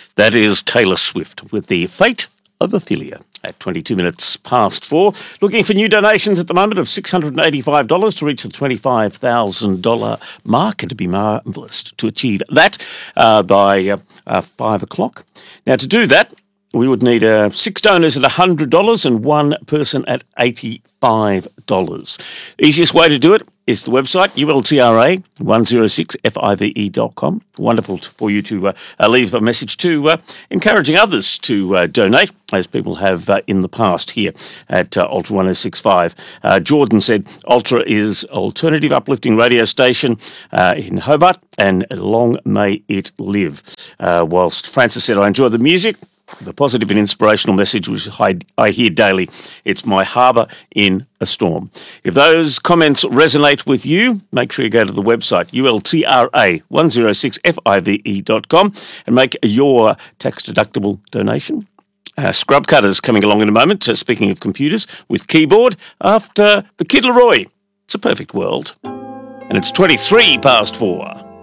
That is Taylor Swift with The Fate of Ophelia at 22 minutes past 4. Looking for new donations at the moment of $685 to reach the $25,000 mark. It'd be marvellous to achieve that by 5 o'clock. Now, to do that, we would need 6 donors at $100 and 1 person at $85. Easiest way to do it is the website, ultra106five.com. Wonderful for you to leave a message to encouraging others to donate, as people have in the past here at Ultra 1065. Jordan said, Ultra is alternative uplifting radio station in Hobart, and long may it live. Whilst Francis said, I enjoy the music, the positive and inspirational message which I hear daily. It's my harbour in a storm. If those comments resonate with you, make sure you go to the website, ultra106five.com, and make your tax-deductible donation. Scrub Cutters coming along in a moment, speaking of computers, with keyboard after the Kid Laroi. It's a perfect world. And it's 23 past 4.